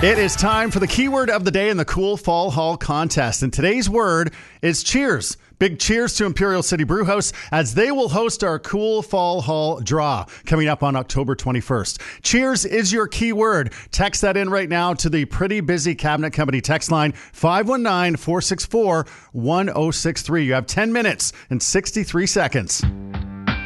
It is time for the keyword of the day in the Cool Fall Hall contest. And today's word is cheers. Big cheers to Imperial City Brewhouse as they will host our Cool Fall Hall draw coming up on October 21st. Cheers is your keyword. Text that in right now to the Pretty Busy Cabinet Company text line 519-464-1063. You have 10 minutes and 63 seconds.